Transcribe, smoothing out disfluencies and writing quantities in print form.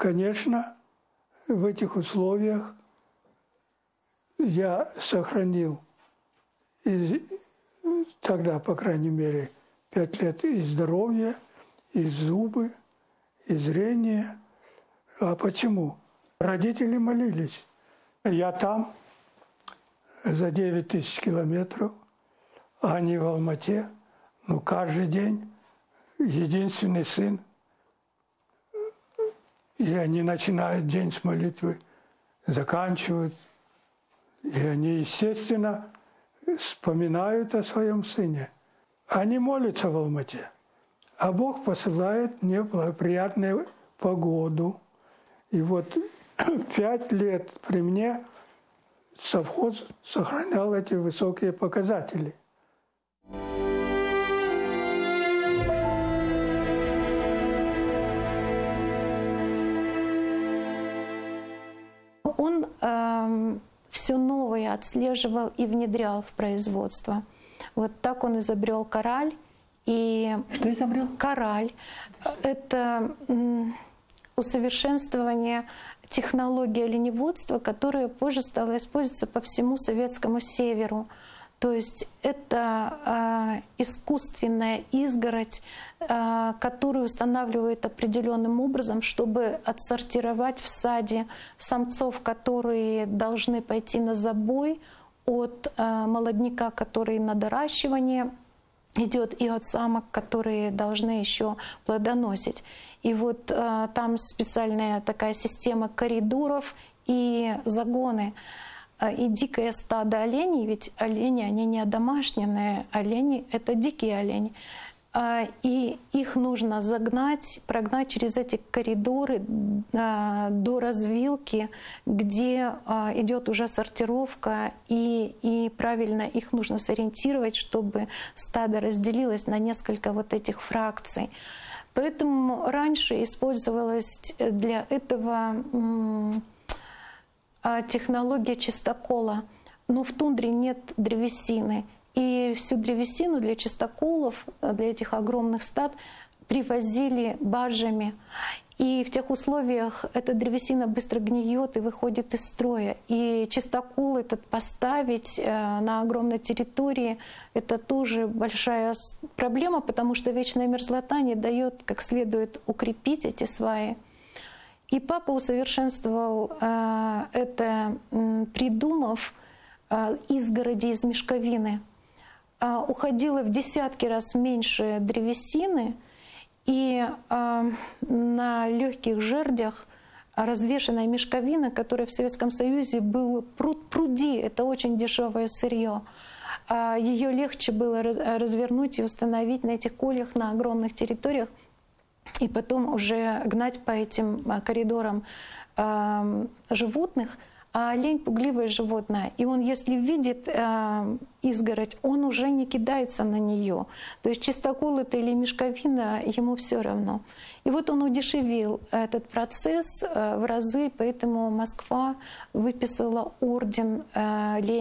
конечно, в этих условиях я сохранил тогда, по крайней мере, 5 лет и здоровье, и зубы, и зрение. А почему? Родители молились. Я там за 9000 километров, а они в Алмате. Ну, каждый день единственный сын. И они начинают день с молитвы, заканчивают. И они, естественно, вспоминают о своем сыне. Они молятся в Алмате. А Бог посылает мне благоприятную погоду. И вот 5 лет при мне совхоз сохранял эти высокие показатели. Он все новое отслеживал и внедрял в производство. Вот так он изобрел кораль. Что изобрел? Кораль. Это усовершенствование технологии оленеводства, которая позже стала использоваться по всему советскому северу. То есть это искусственная изгородь, которую устанавливают определенным образом, чтобы отсортировать в саде самцов, которые должны пойти на забой, от молодняка, который на доращивание идет, и от самок, которые должны еще плодоносить. И вот там специальная такая система коридоров и загоны. И дикое стадо оленей, ведь олени, они не одомашненные, олени — это дикие олени. И их нужно загнать, прогнать через эти коридоры до развилки, где идет уже сортировка, и правильно их нужно сориентировать, чтобы стадо разделилось на несколько вот этих фракций. Поэтому раньше использовалась для этого технология чистокола. Но в тундре нет древесины. И всю древесину для чистоколов, для этих огромных стад, привозили баржами. И в тех условиях эта древесина быстро гниет и выходит из строя. И чистокол этот поставить на огромной территории — это тоже большая проблема, потому что вечная мерзлота не дает как следует укрепить эти сваи. И папа усовершенствовал это, придумав изгороди из мешковины. Уходило в десятки раз меньше древесины, и на легких жердях развешенная мешковина, которая в Советском Союзе был пруди, это очень дешевое сырье. Ее легче было развернуть и установить на этих кольях на огромных территориях, и потом уже гнать по этим коридорам животных. А олень — пугливое животное, и он, если видит изгородь, он уже не кидается на нее. То есть чистокол это или мешковина, ему все равно. И вот он удешевил этот процесс в разы, поэтому Москва выписала орден Ленина.